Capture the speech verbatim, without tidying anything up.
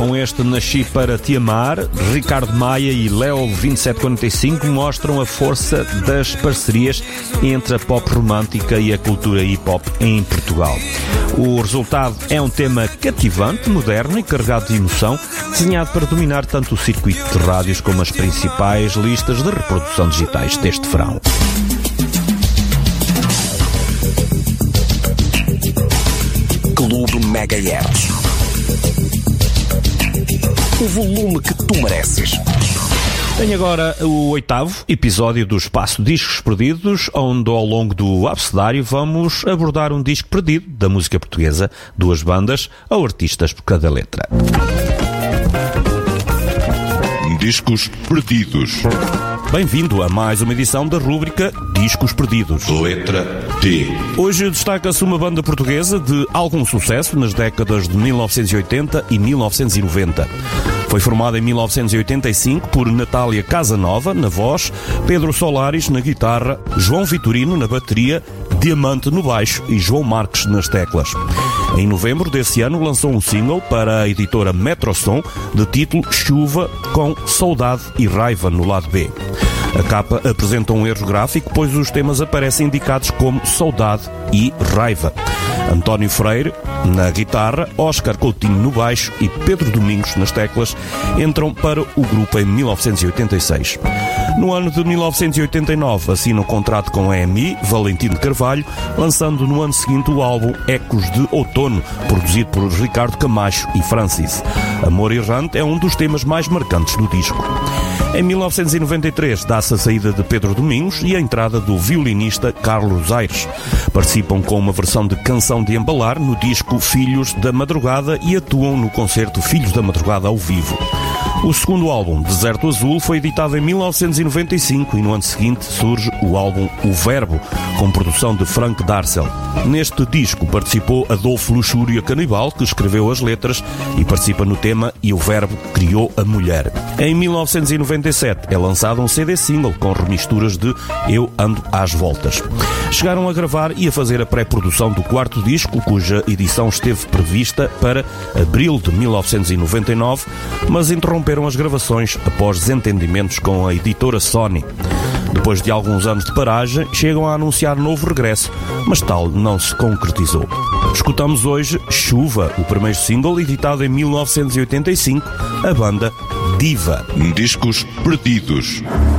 Com este Nasci para Te Amar, Ricardo Maia e Léo vinte e sete quarenta e cinco mostram a força das parcerias entre a pop romântica e a cultura hip-hop em Portugal. O resultado é um tema cativante, moderno e carregado de emoção, desenhado para dominar tanto o circuito de rádios como as principais listas de reprodução digitais deste verão. Clube Megahertz. O volume que tu mereces. Tem agora o oitavo episódio do Espaço Discos Perdidos, onde ao longo do abecedário vamos abordar um disco perdido da música portuguesa, duas bandas ou artistas por cada letra. Discos Perdidos. Bem-vindo a mais uma edição da rúbrica Discos Perdidos. Letra T. Hoje destaca-se uma banda portuguesa de algum sucesso nas décadas de mil novecentos e oitenta e mil novecentos e noventa. Foi formada em mil novecentos e oitenta e cinco por Natália Casanova, na voz, Pedro Solares, na guitarra, João Vitorino, na bateria, Diamante no baixo e João Marques nas teclas. Em novembro desse ano lançou um single para a editora Metrosom de título Chuva, com Saudade e Raiva no lado B. A capa apresenta um erro gráfico, pois os temas aparecem indicados como Saudade e Raiva. António Freire na guitarra, Oscar Coutinho no baixo e Pedro Domingos nas teclas entram para o grupo em mil novecentos e oitenta e seis. No ano de mil novecentos e oitenta e nove assina um contrato com a E M I, Valentino de Carvalho, lançando no ano seguinte o álbum Ecos de Outono, produzido por Ricardo Camacho e Francis. Amor Errante é um dos temas mais marcantes do disco. Em mil novecentos e noventa e três dá-se a saída de Pedro Domingos e a entrada do violinista Carlos Aires. Participam com uma versão de Canção de Embalar no disco Filhos da Madrugada e atuam no concerto Filhos da Madrugada ao vivo. O segundo álbum, Deserto Azul, foi editado em mil novecentos e noventa e cinco e no ano seguinte surge o álbum O Verbo, com produção de Frank Darcel. Neste disco participou Adolfo Luxúria Canibal, que escreveu as letras e participa no tema E o Verbo Criou a Mulher. Em mil novecentos e noventa e sete é lançado um C D single com remisturas de Eu Ando às Voltas. Chegaram a gravar e a fazer a pré-produção do quarto disco, cuja edição esteve prevista para abril de mil novecentos e noventa e nove, mas interromperam as gravações após desentendimentos com a editora Sony. Depois de alguns anos de paragem, chegam a anunciar novo regresso, mas tal não se concretizou. Escutamos hoje Chuva, o primeiro single editado em mil novecentos e oitenta e cinco, a banda Diva. Discos Perdidos.